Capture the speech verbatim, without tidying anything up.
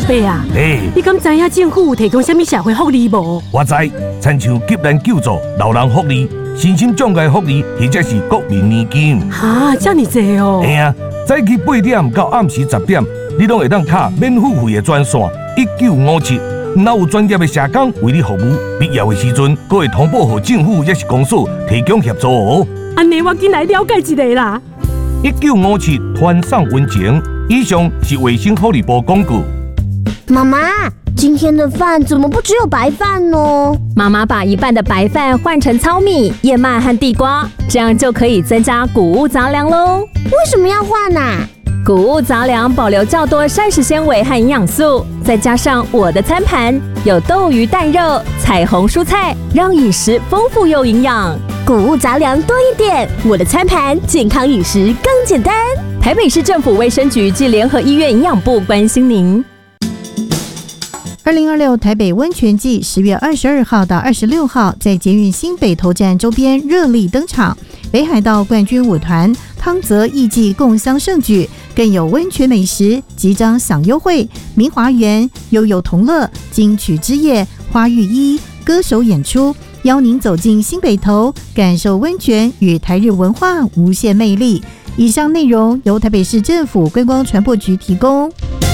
伯啊， 嘿， 你敢知影政府有提供什么社会福利无？ 我知，亲像急难救助、老人福利、身心障碍福利，或者是国民年金。 哈，这么多哦！ 嘿啊，早起八点到暗时十点，你拢会当卡免付费的专线一九五七，若有专业的社工为你服务，必要的时阵，阁会通报给政府也是公所提供协助哦。 安尼我进来了解一下啦。 一九五七团上温情，以上是卫生福利部广告。 妈妈，今天的饭怎么不只有白饭呢？ 妈妈把一半的白饭换成糙米、燕麦和地瓜，这样就可以增加谷物杂粮喽。 为什么要换啊？ 谷物杂粮保留较多膳食纤维和营养素，再加上我的餐盘有豆鱼蛋肉、彩虹蔬菜，让饮食丰富又营养。 谷物杂粮多一点，我的餐盘健康饮食更简单。 台北市政府卫生局暨联合医院营养部关心您。 二零二六台北温泉季十月二十二号到二十六号，在捷运新北投站周边热力登场。北海道冠军舞团汤泽艺伎共襄盛举，更有温泉美食即将享优惠。明华园、悠悠同乐、金曲之夜、花浴衣歌手演出，邀您走进新北投，感受温泉与台日文化无限魅力。以上内容由台北市政府观光传播局提供。